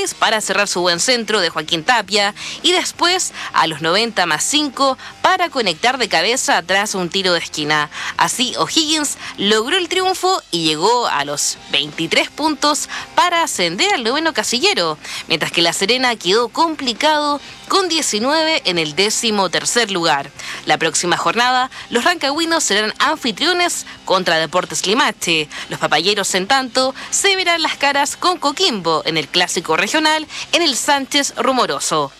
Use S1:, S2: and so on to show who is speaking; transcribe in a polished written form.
S1: O'Higgins para cerrar su buen centro de Joaquín Tapia y después a los 90+5 para conectar de cabeza tras un tiro de esquina. Así O'Higgins logró el triunfo y llegó a los 23 puntos para ascender al 9º casillero, mientras que La Serena quedó complicado con 19 en el 13º lugar. La próxima jornada, los rancagüinos serán anfitriones contra Deportes Limache. Los papayeros, en tanto, se verán las caras con Coquimbo en el clásico regional en el Sánchez Rumoroso.